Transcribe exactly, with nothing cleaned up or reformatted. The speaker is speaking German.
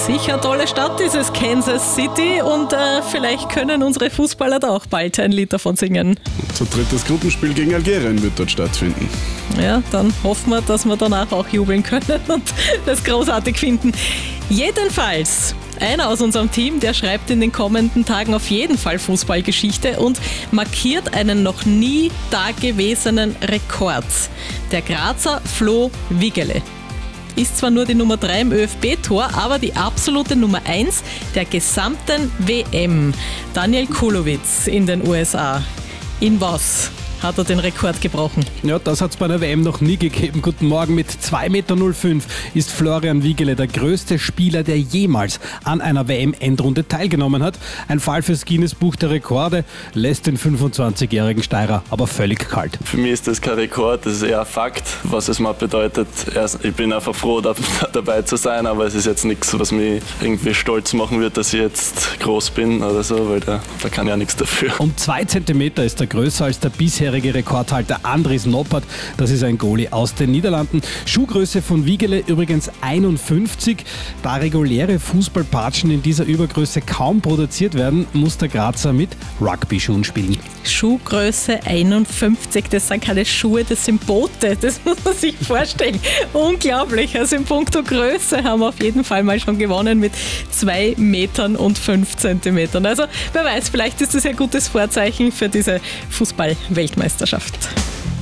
Sicher eine tolle Stadt, dieses Kansas City, und äh, vielleicht können unsere Fußballer da auch bald ein Lied davon singen. Unser drittes Gruppenspiel gegen Algerien wird dort stattfinden. Ja, dann hoffen wir, dass wir danach auch jubeln können und das großartig finden. Jedenfalls, einer aus unserem Team, der schreibt in den kommenden Tagen auf jeden Fall Fußballgeschichte und markiert einen noch nie dagewesenen Rekord. Der Grazer Flo Wiggele ist zwar nur die Nummer drei im ÖFB-Tor, aber die absolute Nummer eins der gesamten W M. Daniel Kulowitz in den U S A. In was hat er den Rekord gebrochen? Ja, das hat es bei einer W M noch nie gegeben. Guten Morgen, mit zwei Meter null fünf ist Florian Wiggele der größte Spieler, der jemals an einer W M-Endrunde teilgenommen hat. Ein Fall fürs Guinness-Buch der Rekorde, lässt den fünfundzwanzigjährigen Steirer aber völlig kalt. Für mich ist das kein Rekord, das ist eher ein Fakt, was es mal bedeutet. Ich bin einfach froh, dabei zu sein, aber es ist jetzt nichts, was mich irgendwie stolz machen wird, dass ich jetzt groß bin oder so, weil da, da kann ich ja nichts dafür. Um zwei Zentimeter ist er größer als der bisherige Rekordhalter Andries Noppert. Das ist ein Goalie aus den Niederlanden. Schuhgröße von Wiggele übrigens einundfünfzig. Da reguläre Fußballpatschen in dieser Übergröße kaum produziert werden, muss der Grazer mit Rugby-Schuhen spielen. Schuhgröße einundfünfzig, das sind keine Schuhe, das sind Boote, das muss man sich vorstellen. Unglaublich, also in puncto Größe haben wir auf jeden Fall mal schon gewonnen mit zwei Metern und fünf Zentimetern. Also wer weiß, vielleicht ist das ein gutes Vorzeichen für diese Fußball-Weltmeisterschaft.